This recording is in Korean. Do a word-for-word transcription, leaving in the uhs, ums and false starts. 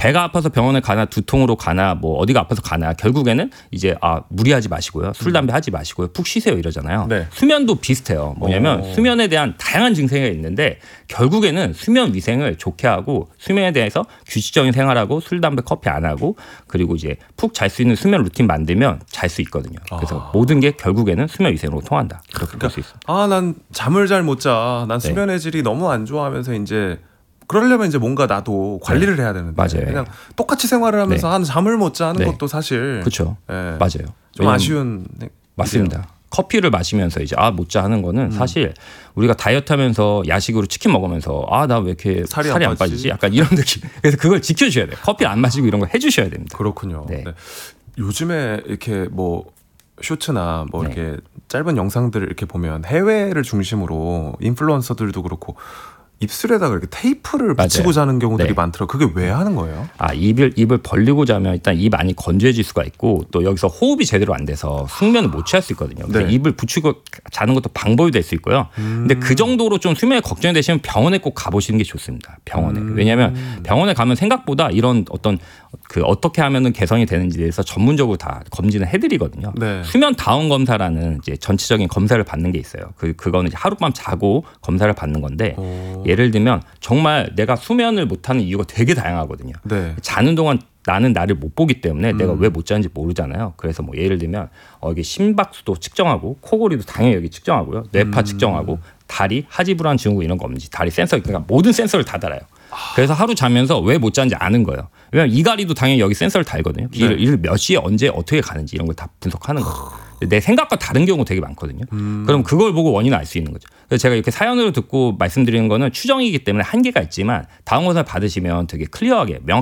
배가 아파서 병원에 가나 두통으로 가나 뭐 어디가 아파서 가나 결국에는 이제 아 무리하지 마시고요. 술 담배 하지 마시고요. 푹 쉬세요 이러잖아요. 네. 수면도 비슷해요. 뭐냐면 오. 수면에 대한 다양한 증세가 있는데 결국에는 수면 위생을 좋게 하고 수면에 대해서 규칙적인 생활하고 술 담배 커피 안 하고 그리고 이제 푹 잘 수 있는 수면 루틴 만들면 잘 수 있거든요. 그래서 아. 모든 게 결국에는 수면 위생으로 통한다. 그렇게 볼 수 있습니다. 아, 난 잠을 잘 못 자. 난 수면의 네. 질이 너무 안 좋아하면서 이제 그러려면 이제 뭔가 나도 관리를 네. 해야 되는데 맞아요. 그냥 똑같이 생활을 하면서 네. 한 잠을 못 자는 네. 것도 사실 그렇죠. 네. 맞아요. 좀 아쉬운 맞습니다. 일이에요. 커피를 마시면서 이제 아 못 자 하는 거는 음. 사실 우리가 다이어트하면서 야식으로 치킨 먹으면서 아 나 왜 이렇게 살이, 살이 안, 안 빠지지? 약간 이런 느낌. 그래서 그걸 지켜주셔야 돼요. 커피 안 마시고 이런 거 해주셔야 됩니다. 그렇군요. 네. 네. 요즘에 이렇게 뭐 쇼츠나 뭐 네. 이렇게 짧은 영상들을 이렇게 보면 해외를 중심으로 인플루언서들도 그렇고 입술에다가 이렇게 테이프를 맞아요. 붙이고 자는 경우들이 네. 많더라고요. 그게 왜 하는 거예요? 아 입을 입을 벌리고 자면 일단 입 안이 건조해질 수가 있고 또 여기서 호흡이 제대로 안 돼서 숙면을 못 취할 수 있거든요. 네. 입을 붙이고 자는 것도 방법이 될 수 있고요. 음. 근데 그 정도로 좀 수면에 걱정이 되시면 병원에 꼭 가보시는 게 좋습니다. 병원에. 음. 왜냐하면 병원에 가면 생각보다 이런 어떤 그 어떻게 하면은 개선이 되는지에 대해서 전문적으로 다 검진을 해드리거든요. 네. 수면 다운 검사라는 이제 전체적인 검사를 받는 게 있어요. 그 그거는 이제 하룻밤 자고 검사를 받는 건데. 오. 예를 들면 정말 내가 수면을 못하는 이유가 되게 다양하거든요. 네. 자는 동안 나는 나를 못 보기 때문에 음. 내가 왜 못 자는지 모르잖아요. 그래서 뭐 예를 들면 어 이게 심박수도 측정하고 코골이도 당연히 여기 측정하고요. 뇌파 음. 측정하고 다리, 하지불안 증후군 이런 거 없는지 다리 센서 그러니까 모든 센서를 다 달아요. 그래서 하루 자면서 왜 못 자는지 아는 거예요. 왜냐면 이갈이도 당연히 여기 센서를 달거든요. 이를, 네. 이를 몇 시에 언제 어떻게 가는지 이런 걸 다 분석하는 거예요. 내 생각과 다른 경우 되게 많거든요. 음. 그럼 그걸 보고 원인을 알 수 있는 거죠. 그래서 제가 이렇게 사연으로 듣고 말씀드리는 거는 추정이기 때문에 한계가 있지만 다음 검사를 받으시면 되게 클리어하게 명확하게